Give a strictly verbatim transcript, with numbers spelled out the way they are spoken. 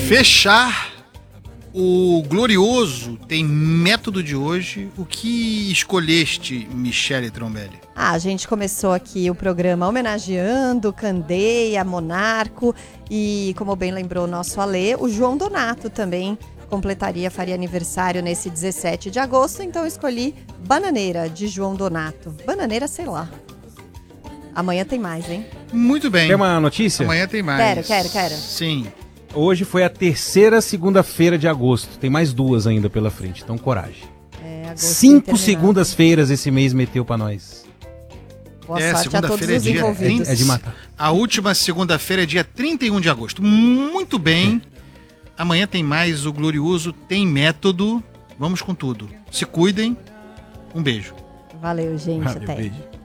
fechar o glorioso tem método de hoje. O que escolheste, Michele Trombelli? Ah, a gente começou aqui o programa homenageando Candeia, Monarco e, como bem lembrou o nosso Alê, o João Donato também completaria, faria aniversário nesse dezessete de agosto, então eu escolhi Bananeira, de João Donato. Bananeira, sei lá. Amanhã tem mais, hein? Muito bem. Tem uma notícia? Amanhã tem mais. Quero, quero, quero. Sim. Hoje foi a terceira segunda-feira de agosto. Tem mais duas ainda pela frente, então coragem. É, agosto Cinco interminável. segundas-feiras esse mês meteu pra nós. Boa É, sorte a todos segunda-feira é os dia envolvidos. É de matar. A última segunda-feira é dia trinta e um de agosto. Muito bem. Amanhã tem mais o glorioso Tem Método. Vamos com tudo. Se cuidem. Um beijo. Valeu, gente. Valeu, Até. beijo.